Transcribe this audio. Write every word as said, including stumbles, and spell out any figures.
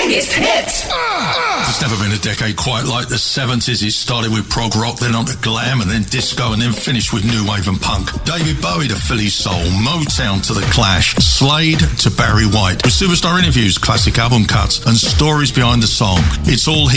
biggest hits. There's never been a decade quite like the seventies. It started with prog rock, then on to glam, and then disco, and then finished with new wave and punk. David Bowie to Philly Soul, Motown to The Clash, Slade to Barry White. With superstar interviews, classic album cuts, and stories behind the song. It's all here.